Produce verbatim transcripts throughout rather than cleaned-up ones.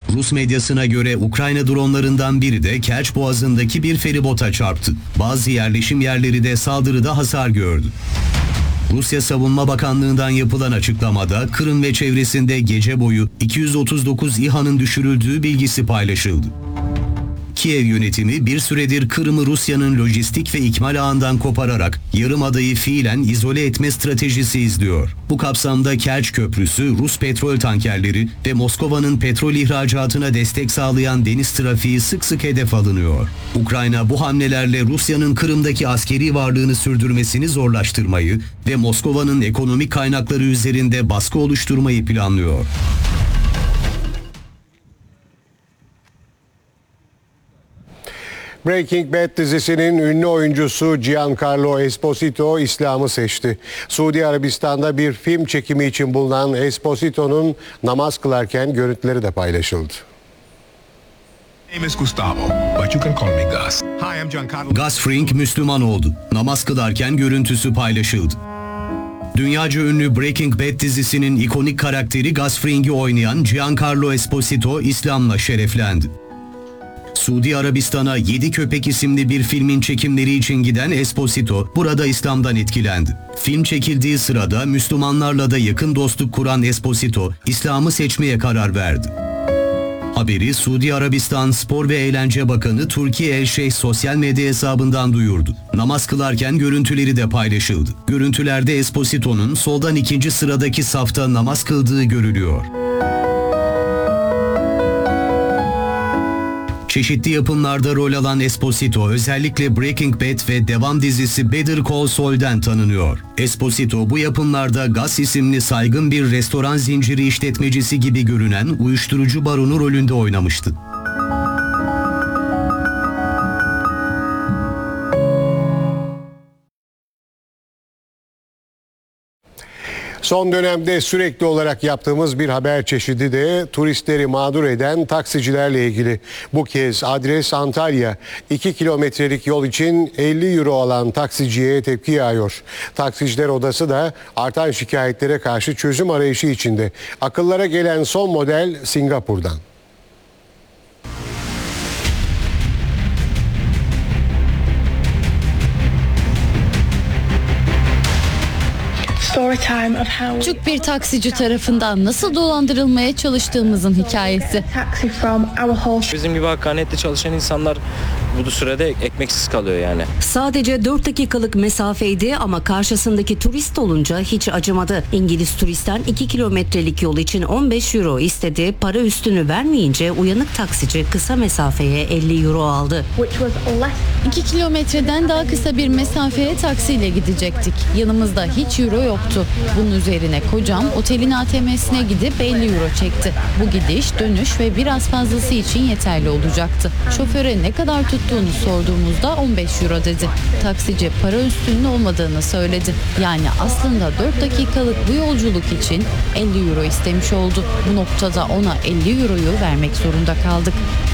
Rus medyasına göre Ukrayna dronlarından biri de Kerç Boğazı'ndaki bir feribota çarptı. Bazı yerleşim yerleri de saldırıda hasar gördü. Rusya Savunma Bakanlığı'ndan yapılan açıklamada Kırım ve çevresinde gece boyu iki yüz otuz dokuz İHA'nın düşürüldüğü bilgisi paylaşıldı. Kiev yönetimi bir süredir Kırım'ı Rusya'nın lojistik ve ikmal ağından kopararak yarımadayı fiilen izole etme stratejisi izliyor. Bu kapsamda Kerç Köprüsü, Rus petrol tankerleri ve Moskova'nın petrol ihracatına destek sağlayan deniz trafiği sık sık hedef alınıyor. Ukrayna bu hamlelerle Rusya'nın Kırım'daki askeri varlığını sürdürmesini zorlaştırmayı ve Moskova'nın ekonomik kaynakları üzerinde baskı oluşturmayı planlıyor. Breaking Bad dizisinin ünlü oyuncusu Giancarlo Esposito İslam'ı seçti. Suudi Arabistan'da bir film çekimi için bulunan Esposito'nun namaz kılarken görüntüleri de paylaşıldı. Gus Fring Müslüman oldu. Namaz kılarken görüntüsü paylaşıldı. Dünyaca ünlü Breaking Bad dizisinin ikonik karakteri Gus Fring'i oynayan Giancarlo Esposito İslam'la şereflendi. Suudi Arabistan'a Yedi Köpek isimli bir filmin çekimleri için giden Esposito burada İslam'dan etkilendi. Film çekildiği sırada Müslümanlarla da yakın dostluk kuran Esposito, İslam'ı seçmeye karar verdi. Haberi Suudi Arabistan Spor ve Eğlence Bakanı Turki El Şeyh sosyal medya hesabından duyurdu. Namaz kılarken görüntüleri de paylaşıldı. Görüntülerde Esposito'nun soldan ikinci sıradaki safta namaz kıldığı görülüyor. Çeşitli yapımlarda rol alan Esposito özellikle Breaking Bad ve devam dizisi Better Call Saul'den tanınıyor. Esposito bu yapımlarda Gus isimli saygın bir restoran zinciri işletmecisi gibi görünen uyuşturucu baronu rolünde oynamıştı. Son dönemde sürekli olarak yaptığımız bir haber çeşidi de turistleri mağdur eden taksicilerle ilgili. Bu kez adres Antalya. iki kilometrelik yol için elli euro alan taksiciye tepki yağıyor. Taksiciler Odası da artan şikayetlere karşı çözüm arayışı içinde. Akıllara gelen son model Singapur'dan. Küçük bir taksici tarafından nasıl dolandırılmaya çalıştığımızın hikayesi. Bizim gibi hakkaniyetli çalışan insanlar bu sürede ekmeksiz kalıyor yani. Sadece dört dakikalık mesafeydi ama karşısındaki turist olunca hiç acımadı. İngiliz turistten iki kilometrelik yol için on beş euro istedi. Para üstünü vermeyince uyanık taksici kısa mesafeye elli euro aldı. iki kilometreden daha kısa bir mesafeye taksiyle gidecektik. Yanımızda hiç euro yoktu. Bunun üzerine kocam otelin A T M'sine gidip elli euro çekti. Bu gidiş, dönüş ve biraz fazlası için yeterli olacaktı. Şoföre ne kadar tuttuğunu sorduğumuzda on beş euro dedi. Taksici para üstünün olmadığını söyledi. Yani aslında dört dakikalık bu yolculuk için elli euro istemiş oldu. Bu noktada ona elli euroyu vermek zorunda kaldık.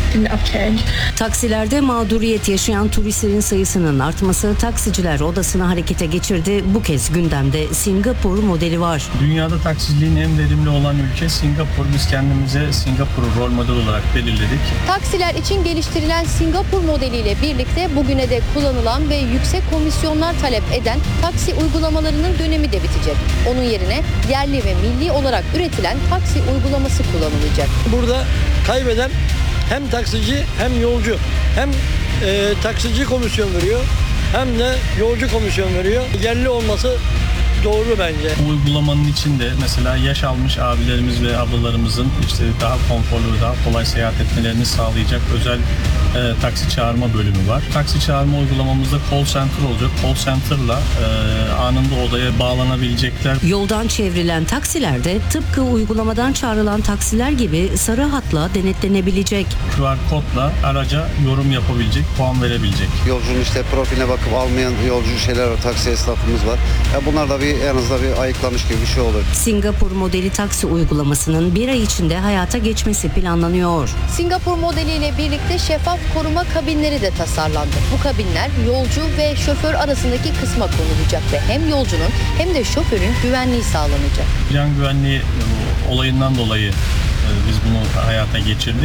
Taksilerde mağduriyet yaşayan turistlerin sayısının artması Taksiciler Odası'nı harekete geçirdi. Bu kez gündemde Singapur modeli var. Dünyada taksiciliğin en verimli olan ülke Singapur. Biz kendimize Singapur'u rol model olarak belirledik. Taksiler için geliştirilen Singapur modeliyle birlikte bugüne dek kullanılan ve yüksek komisyonlar talep eden taksi uygulamalarının dönemi de bitecek. Onun yerine yerli ve milli olarak üretilen taksi uygulaması kullanılacak. Burada kaybeden hem taksici hem yolcu, hem e, taksici komisyon veriyor hem de yolcu komisyon veriyor. Yerli olması doğru bence. Bu uygulamanın içinde mesela yaş almış abilerimiz ve ablalarımızın işte daha konforlu, daha kolay seyahat etmelerini sağlayacak özel e, taksi çağırma bölümü var. Taksi çağırma uygulamamızda call center olacak. Call center'la e, anında odaya bağlanabilecekler. Yoldan çevrilen taksilerde tıpkı uygulamadan çağrılan taksiler gibi sarı hatla denetlenebilecek. Q R kodla araca yorum yapabilecek, puan verebilecek. Yolcunun işte profiline bakıp almayan yolcu şeyler var, taksi esnafımız var. Ya bunlar da bir en azından bir ayıklamış gibi bir şey olur. Singapur modeli taksi uygulamasının bir ay içinde hayata geçmesi planlanıyor. Singapur modeliyle birlikte şeffaf koruma kabinleri de tasarlandı. Bu kabinler yolcu ve şoför arasındaki kısma konulacak ve hem yolcunun hem de şoförün güvenliği sağlanacak. Can güvenliği olayından dolayı biz bunu hayata geçirdik.